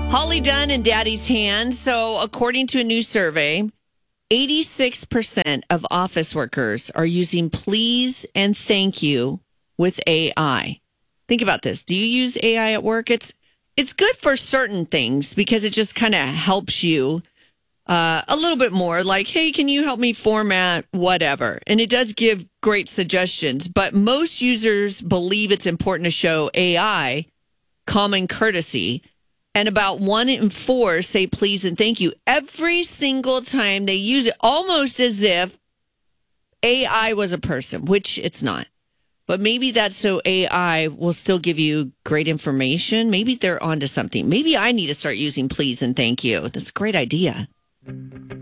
Holly Dunn and Daddy's Hand. So, according to a new survey, 86% of office workers are using please and thank you with AI. Think about this. Do you use AI at work? It's good for certain things because it just kind of helps you a little bit more. Like, hey, can you help me format whatever? And it does give great suggestions. But most users believe it's important to show AI common courtesy. And about 1 in 4 say please and thank you every single time they use it, almost as if AI was a person, which it's not. But maybe that's so AI will still give you great information. Maybe they're onto something. Maybe I need to start using please and thank you. That's a great idea.